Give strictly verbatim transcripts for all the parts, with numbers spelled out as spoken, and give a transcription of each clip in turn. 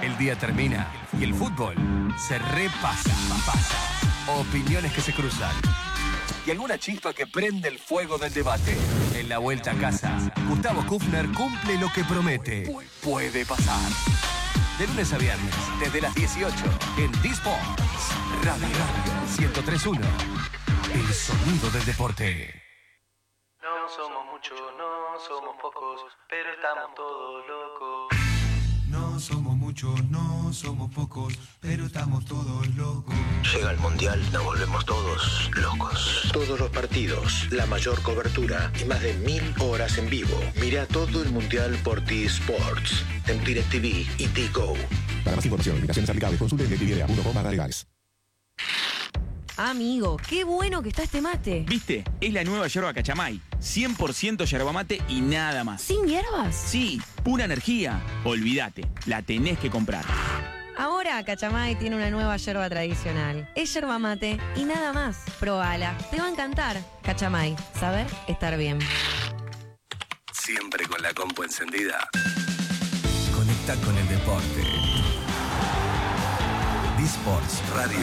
El día termina y el fútbol se repasa. Pasa. Opiniones que se cruzan. Y alguna chispa que prende el fuego del debate. En la vuelta a casa, Gustavo Kufner cumple lo que promete. Puede pasar. De lunes a viernes, desde las dieciocho, en D-Sports. Radio Radio ciento tres punto uno. El sonido del deporte. No somos muchos, no somos pocos, pero estamos todos locos. No somos muchos, no somos pocos, pero estamos todos locos. Llega el Mundial, nos volvemos todos locos. Todos los partidos, la mayor cobertura y más de mil horas en vivo. Mira todo el Mundial por T-Sports, en DirecTV y T-Go. Para más información, invitaciones aplicables, consulte en directv punto com barra legales. Amigo, qué bueno que está este mate. ¿Viste? Es la nueva yerba Cachamay. cien por ciento yerba mate y nada más. ¿Sin hierbas? Sí, pura energía. Olvídate, la tenés que comprar. Ahora Cachamay tiene una nueva yerba tradicional. Es yerba mate y nada más. Probala, te va a encantar. Cachamay, saber estar bien. Siempre con la compu encendida. Conecta con el deporte. D-Sports Radio.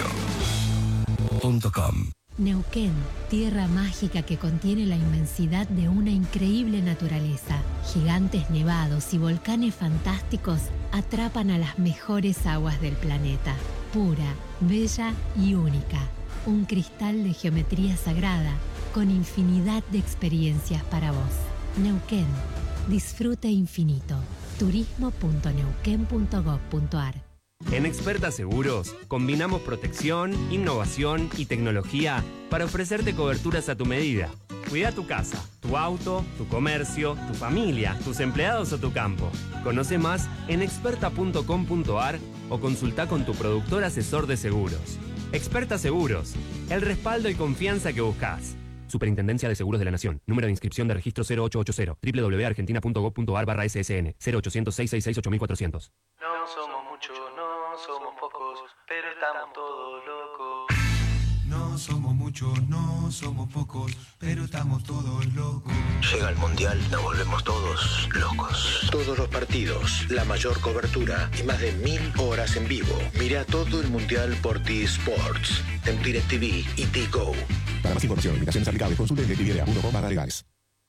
Neuquén, tierra mágica que contiene la inmensidad de una increíble naturaleza. Gigantes nevados y volcanes fantásticos atrapan a las mejores aguas del planeta. Pura, bella y única. Un cristal de geometría sagrada con infinidad de experiencias para vos. Neuquén, disfrute infinito. turismo punto neuquén punto gob punto ar. En Experta Seguros, combinamos protección, innovación y tecnología para ofrecerte coberturas a tu medida. Cuida tu casa, tu auto, tu comercio, tu familia, tus empleados o tu campo. Conoce más en experta punto com punto ar o consulta con tu productor asesor de seguros. Experta Seguros, el respaldo y confianza que buscas. Superintendencia de Seguros de la Nación. Número de inscripción de registro cero ocho ocho cero. doble u doble u doble u punto argentina punto gob punto ar barra ese ese ene. cero ochocientos, seiscientos sesenta y seis, ocho mil cuatrocientos. No somos muchos, no somos pocos, pero estamos todos locos. No somos muchos, no somos pocos, pero estamos todos locos. Llega el Mundial, nos volvemos todos locos. Todos los partidos, la mayor cobertura y más de mil horas en vivo. Mira todo el Mundial por T-Sports, en DirecTV y T-Go. Para más información, invitaciones aplicables, consulte en directv punto com barra legales.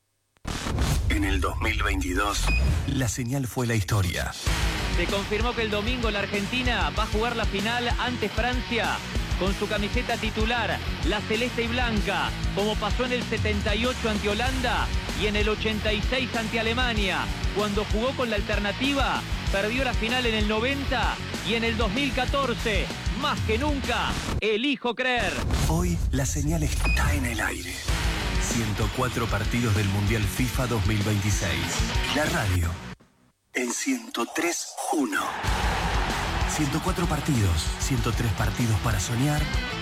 En el dos mil veintidós, la señal fue la historia. Se confirmó que el domingo la Argentina va a jugar la final ante Francia con su camiseta titular, la celeste y blanca, como pasó en el setenta y ocho ante Holanda y en el ochenta y seis ante Alemania. Cuando jugó con la alternativa, perdió la final en el noventa y en el dos mil catorce. Más que nunca, elijo creer. Hoy la señal está en el aire. ciento cuatro partidos del Mundial FIFA dos mil veintiséis. La radio en ciento tres punto uno. ciento cuatro partidos, ciento tres partidos para soñar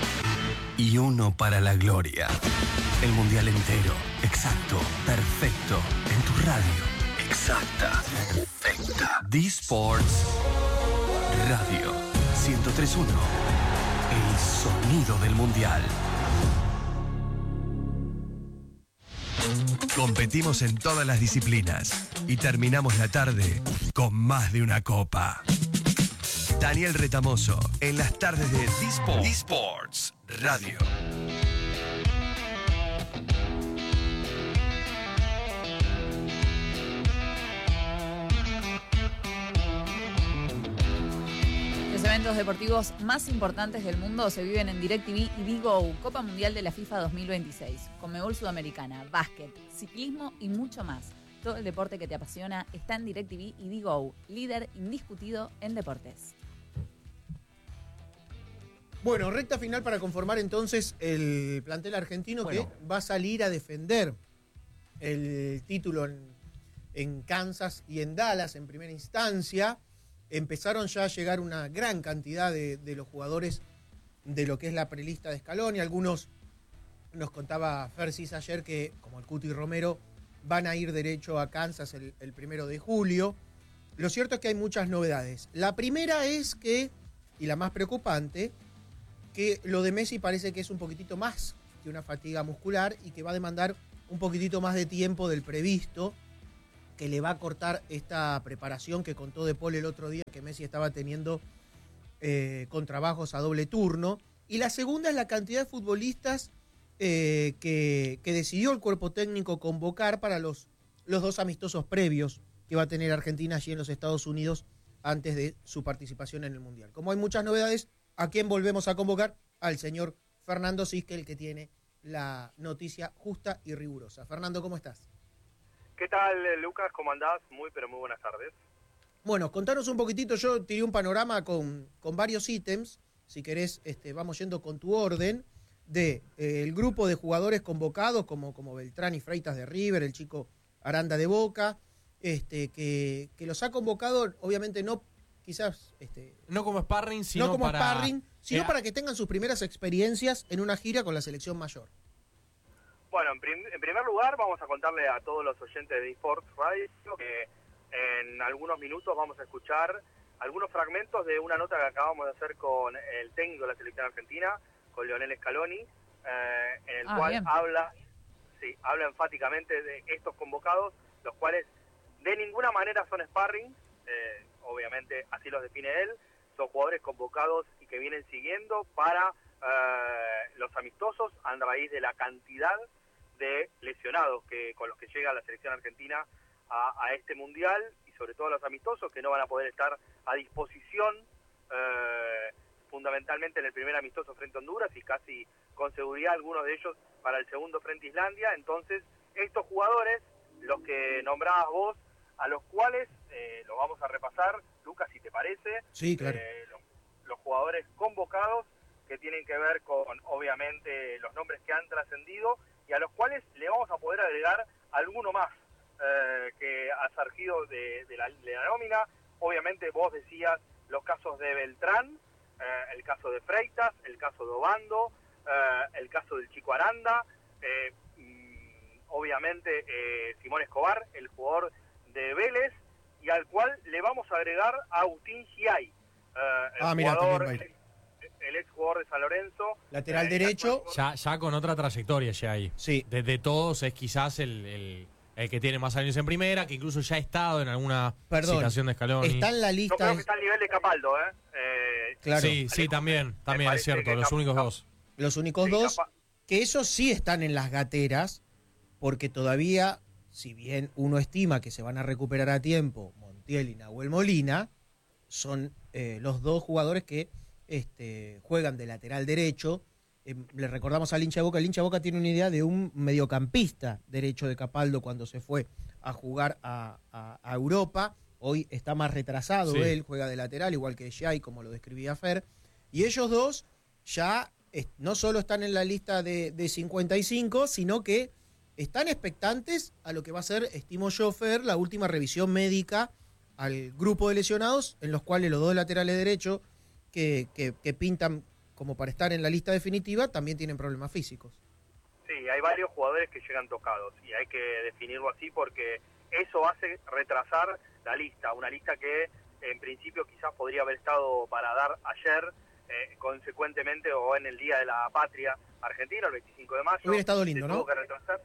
y uno para la gloria. El Mundial entero, exacto, perfecto, en tu radio. Exacta, perfecta. D-Sports Radio ciento tres punto uno. El sonido del Mundial. Competimos en todas las disciplinas y terminamos la tarde con más de una copa. Daniel Retamoso en las tardes de D-Sports. D-Sports Radio. Los eventos deportivos más importantes del mundo se viven en DirecTV y D-Go, Copa Mundial de la FIFA dos mil veintiséis, Conmebol Sudamericana, básquet, ciclismo y mucho más. Todo el deporte que te apasiona está en DirecTV y D-Go, líder indiscutido en deportes. Bueno, recta final para conformar entonces el plantel argentino bueno. que va a salir a defender el título en, en Kansas y en Dallas en primera instancia. Empezaron ya a llegar una gran cantidad de, de los jugadores de lo que es la prelista de Scaloni. Algunos nos contaba Fersis ayer que, como el Cuti Romero, van a ir derecho a Kansas el, el primero de julio. Lo cierto es que hay muchas novedades. La primera es que, y la más preocupante, que lo de Messi parece que es un poquitito más que una fatiga muscular y que va a demandar un poquitito más de tiempo del previsto. que le va a cortar esta preparación que contó De Paul el otro día que Messi estaba teniendo eh, con trabajos a doble turno. Y la segunda es la cantidad de futbolistas eh, que, que decidió el cuerpo técnico convocar para los, los dos amistosos previos que va a tener Argentina allí en los Estados Unidos antes de su participación en el Mundial. Como hay muchas novedades, ¿a quién volvemos a convocar? Al señor Fernando Sique, el que tiene la noticia justa y rigurosa. Fernando, ¿cómo estás? ¿Qué tal, Lucas? ¿Cómo andás? Muy, pero muy buenas tardes. Bueno, contanos un poquitito. Yo tiré un panorama con, con varios ítems. Si querés, este, vamos yendo con tu orden de eh, el grupo de jugadores convocados, como, como Beltrán y Freitas de River, el chico Aranda de Boca, este, que, que los ha convocado, obviamente no, quizás... Este, no como sparring, sino no como para... sparring, sino eh, para que tengan sus primeras experiencias en una gira con la selección mayor. Bueno, en, prim en primer lugar vamos a contarle a todos los oyentes de eSports Radio que en algunos minutos vamos a escuchar algunos fragmentos de una nota que acabamos de hacer con el técnico de la selección argentina, con Lionel Scaloni, eh, en el ah, cual bien. habla, sí, habla enfáticamente de estos convocados, los cuales de ninguna manera son sparring, eh, obviamente así los define él, son jugadores convocados y que vienen siguiendo para eh, los amistosos a raíz de la cantidad de lesionados que con los que llega la selección argentina a, a este mundial y sobre todo a los amistosos que no van a poder estar a disposición eh, fundamentalmente en el primer amistoso frente a Honduras y casi con seguridad algunos de ellos para el segundo frente a Islandia. Entonces estos jugadores, los que nombrabas vos, a los cuales eh, los vamos a repasar, Lucas, si te parece. Sí, claro. Eh, los, los jugadores convocados que tienen que ver con obviamente los nombres que han trascendido y a los cuales le vamos a poder agregar alguno más eh, que ha surgido de, de, la, de la nómina. Obviamente vos decías los casos de Beltrán, eh, el caso de Freitas, el caso de Obando, eh, el caso del chico Aranda, eh, mm, obviamente eh, Simón Escobar, el jugador de Vélez, y al cual le vamos a agregar a Agustín Giai, eh, el ah, mira, jugador, también va a ir. el ex jugador de San Lorenzo. Lateral eh, derecho. Ya, ya con otra trayectoria ya ahí. Sí. De, de todos es quizás el, el, el que tiene más años en primera, que incluso ya ha estado en alguna Perdón, situación de Scaloni. Está en la lista. Yo creo de... que está al nivel de Capaldo, ¿eh? eh Claro. Sí, sí, también, también es cierto, los únicos dos. Los únicos Sí, dos, capa- que esos sí están en las gateras, porque todavía, si bien uno estima que se van a recuperar a tiempo, Montiel y Nahuel Molina, son eh, los dos jugadores que este, juegan de lateral derecho. Eh, le recordamos al hincha de Boca, el hincha de Boca tiene una idea de un mediocampista derecho de Capaldo cuando se fue a jugar a, a, a Europa. Hoy está más retrasado, Sí. él juega de lateral, igual que Giai, como lo describía Fer. Y ellos dos ya eh, no solo están en la lista de, de cincuenta y cinco, sino que están expectantes a lo que va a ser, estimo yo, Fer, la última revisión médica al grupo de lesionados, en los cuales los dos laterales derechos que, que, que pintan como para estar en la lista definitiva también tienen problemas físicos. Sí, hay varios jugadores que llegan tocados y hay que definirlo así porque eso hace retrasar la lista, una lista que en principio quizás podría haber estado para dar ayer, eh, consecuentemente o en el Día de la Patria Argentina, el veinticinco de mayo. Hubiera estado lindo, se ¿no? tuvo que retrasar.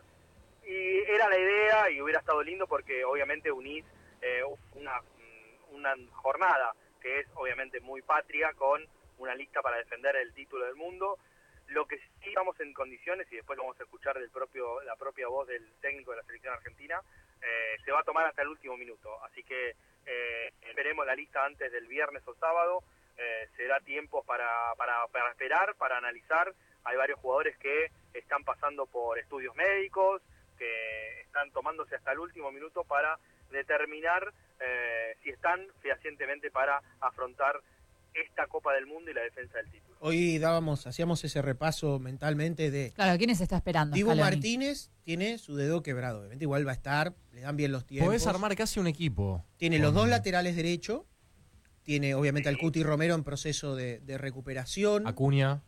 Y era la idea y hubiera estado lindo porque obviamente unís eh, una, una jornada que es obviamente muy patria con una lista para defender el título del mundo. Lo que sí estamos en condiciones, y después lo vamos a escuchar del propio la propia voz del técnico de la selección argentina, eh, se va a tomar hasta el último minuto. Así que eh, esperemos la lista antes del viernes o sábado. Eh, se da tiempo para, para, para esperar, para analizar. Hay varios jugadores que están pasando por estudios médicos, que están tomándose hasta el último minuto para determinar eh, si están fehacientemente para afrontar esta Copa del Mundo y la defensa del título. Hoy dábamos, hacíamos ese repaso mentalmente de... Claro, ¿quién se está esperando? Dibu Scaloni? Martínez tiene su dedo quebrado, obviamente igual va a estar, le dan bien los tiempos. Podés armar casi un equipo. Tiene con... los dos laterales derechos, tiene obviamente al Cuti Romero en proceso de, de recuperación. Acuña.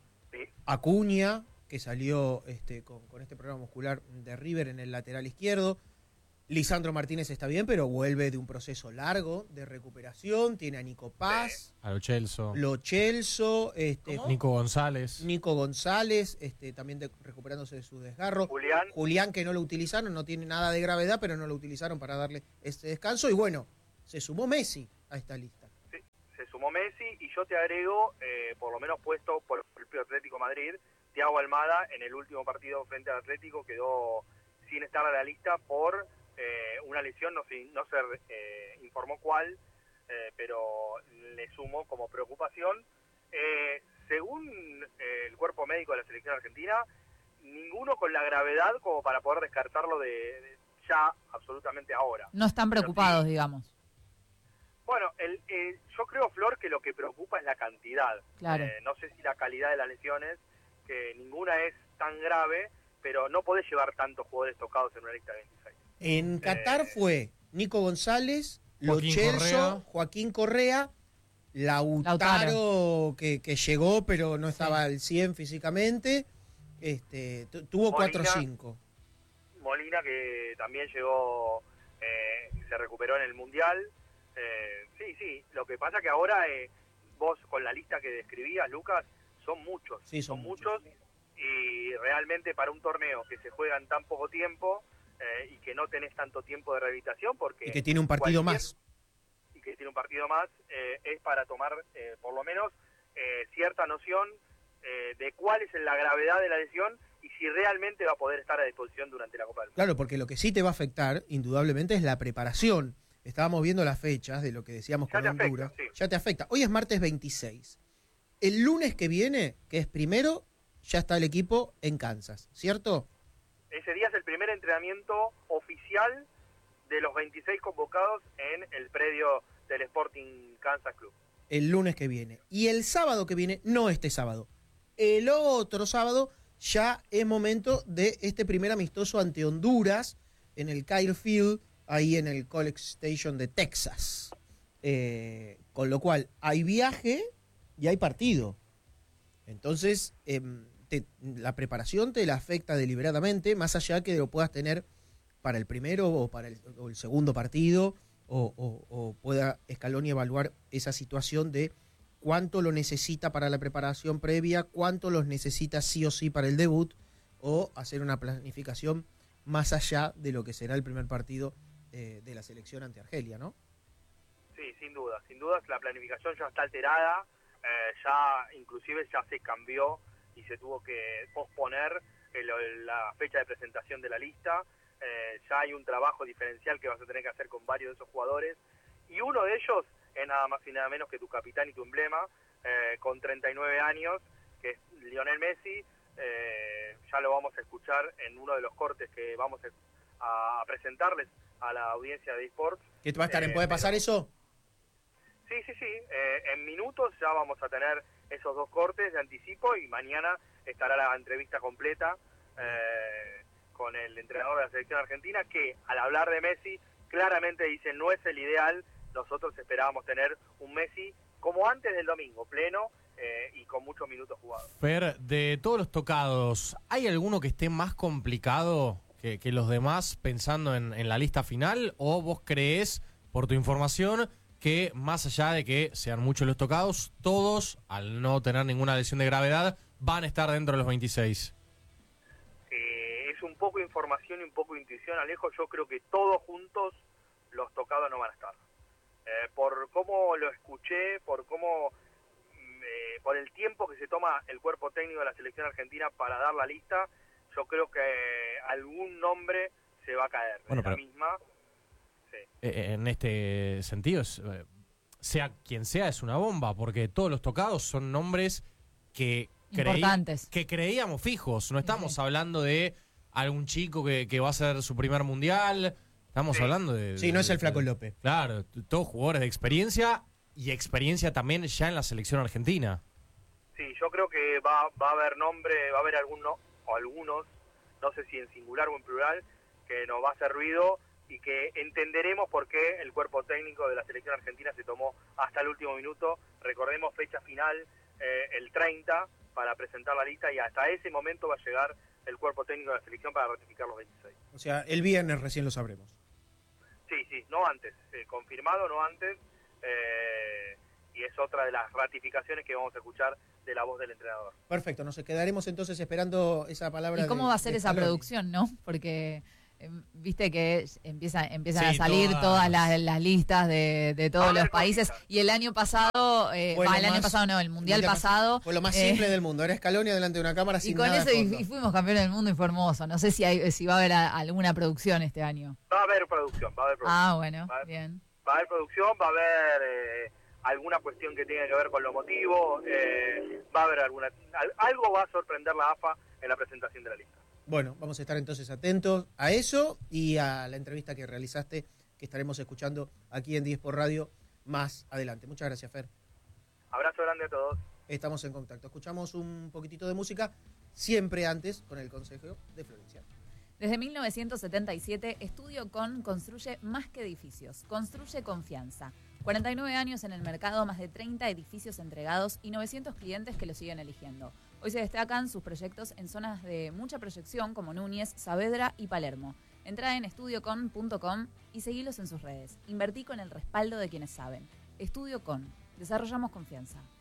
Acuña, que salió este, con, con este problema muscular de River en el lateral izquierdo. Lisandro Martínez está bien, pero vuelve de un proceso largo de recuperación. Tiene a Nico Paz, A Lo Celso. Lo Celso, este, Nico González. Nico González, este, también de- recuperándose de su desgarro. Julián. Julián, que no lo utilizaron, no tiene nada de gravedad, pero no lo utilizaron para darle este descanso. Y bueno, se sumó Messi a esta lista. Se sumó Messi y yo te agrego, eh, por lo menos puesto por el propio Atlético Madrid, Thiago Almada en el último partido frente al Atlético quedó sin estar a la lista por eh, una lesión, no se, no se eh, informó cuál, eh, pero le sumo como preocupación. Eh, según eh, el cuerpo médico de la selección argentina, ninguno con la gravedad como para poder descartarlo de, de ya absolutamente ahora. No están preocupados, digamos. Bueno, el, eh, yo creo, Flor, que lo que preocupa es la cantidad. Claro. Eh, no sé si la calidad de las lesiones, que ninguna es tan grave, pero no podés llevar tantos jugadores tocados en una lista de veintiséis. En Qatar fue Nico González, Lo Joaquín Celso, Correa. Joaquín Correa, Lautaro, Lautaro. Que, que llegó pero no estaba al cien físicamente. Este, tu- tuvo cuatro o Molina. cinco. Molina, que también llegó, eh, se recuperó en el Mundial. Eh, sí, sí, lo que pasa que ahora eh, vos con la lista que describías, Lucas, son muchos. Sí, son muchos. Y realmente para un torneo que se juega en tan poco tiempo eh, y que no tenés tanto tiempo de rehabilitación, porque... Y que tiene un partido cualquier- más. y que tiene un partido más, eh, es para tomar eh, por lo menos eh, cierta noción eh, de cuál es la gravedad de la lesión y si realmente va a poder estar a disposición durante la Copa del Mundo. Claro, porque lo que sí te va a afectar, indudablemente, es la preparación. Estábamos viendo las fechas de lo que decíamos Ya con te afecta, Honduras. sí. Ya te afecta. Hoy es martes veintiséis. El lunes que viene, que es primero, ya está el equipo en Kansas, ¿cierto? Ese día es el primer entrenamiento oficial de los veintiséis convocados en el predio del Sporting Kansas Club. El lunes que viene. Y el sábado que viene, no este sábado, el otro sábado, ya es momento de este primer amistoso ante Honduras en el Kyle Field, ahí en el College Station de Texas. Eh, con lo cual, hay viaje y hay partido. Entonces, em, te- la preparación te la afecta deliberadamente, más allá que lo puedas tener para el primero o para el, o el segundo partido, o, o- o pueda Scaloni evaluar esa situación de cuánto lo necesita para la preparación previa, cuánto los necesita sí o sí para el debut, o hacer una planificación más allá de lo que será el primer partido eh, de la selección ante Argelia, ¿no? Sí, sin duda, sin duda la planificación ya está alterada, eh, ya inclusive ya se cambió y se tuvo que posponer el- la fecha de presentación de la lista. Eh, ya hay un trabajo diferencial que vas a tener que hacer con varios de esos jugadores y uno de ellos es nada más y nada menos que tu capitán y tu emblema, eh, con treinta y nueve años, que es Lionel Messi. Eh, ya lo vamos a escuchar en uno de los cortes que vamos a, a presentarles a la audiencia de eSports. ¿Qué te va a estar? Eh, ¿Puede pasar eso? Sí, sí, sí. Eh, en minutos ya vamos a tener esos dos cortes de anticipo y mañana estará la entrevista completa eh, con el entrenador de la selección argentina, que al hablar de Messi claramente dice no es el ideal. Nosotros esperábamos tener un Messi como antes del domingo, pleno eh, y con muchos minutos jugados. Fer, de todos los tocados, ¿hay alguno que esté más complicado que, que los demás pensando en, en la lista final? ¿O vos creés, por tu información, que más allá de que sean muchos los tocados, todos, al no tener ninguna lesión de gravedad, van a estar dentro de los veintiséis? Eh, es un poco información y un poco intuición, Alejo. Yo creo que todos juntos los tocados no van a estar. Eh, por cómo lo escuché, por cómo, mm, eh, por el tiempo que se toma el cuerpo técnico de la selección argentina para dar la lista, yo creo que algún nombre se va a caer. Bueno, de la pero- misma. Eh, en este sentido, es, eh, sea quien sea, es una bomba, porque todos los tocados son nombres que, creí- Importantes. que creíamos fijos. No estamos hablando de algún chico que, que va a ser su primer mundial. Estamos hablando de... Sí, no es el de- Flaco López. Claro, t- todos jugadores de experiencia y experiencia también ya en la selección argentina. Sí, yo creo que va, va a haber nombre, va a haber alguno, o algunos, no sé si en singular o en plural, que nos va a hacer ruido y que entenderemos por qué el cuerpo técnico de la selección argentina se tomó hasta el último minuto. Recordemos fecha final eh, el treinta para presentar la lista y hasta ese momento va a llegar el cuerpo técnico de la selección para ratificar los veintiséis. O sea, el viernes recién lo sabremos. Sí, sí, no antes, eh, confirmado no antes, eh, y es otra de las ratificaciones que vamos a escuchar de la voz del entrenador. Perfecto, nos quedaremos entonces esperando esa palabra. ¿Y cómo de, va a ser de esa Scaloni. producción, no? Porque eh, viste que empieza, empiezan Sí, a salir todas. todas las, las listas de, de todos Va a haber los países. cositas. Y el año pasado, eh, Fue va, lo el año más- pasado no, el mundial, mundial pasado. Fue lo más eh, simple del mundo. Era Scaloni delante de una cámara Y sin con nada eso de y, fondo. y fuimos campeones del mundo y fue hermoso. No sé si hay, si va a haber a- alguna producción este año. Va a haber producción, va a haber producción. Ah, bueno, Va a haber- bien. Va a haber producción, va a haber eh, alguna cuestión que tenga que ver con lo motivo, eh, va a haber alguna... al- algo va a sorprender la A F A en la presentación de la lista. Bueno, vamos a estar entonces atentos a eso y a la entrevista que realizaste, que estaremos escuchando aquí en diez por Radio más adelante. Muchas gracias, Fer. Abrazo grande a todos. Estamos en contacto. Escuchamos un poquitito de música, siempre antes con el consejo de Florencia. Desde mil novecientos setenta y siete, Estudio Con construye más que edificios, construye confianza. cuarenta y nueve años en el mercado, más de treinta edificios entregados y novecientos clientes que lo siguen eligiendo. Hoy se destacan sus proyectos en zonas de mucha proyección como Núñez, Saavedra y Palermo. Entra en estudio con punto com y seguilos en sus redes. Invertí con el respaldo de quienes saben. Estudio Con. Desarrollamos confianza.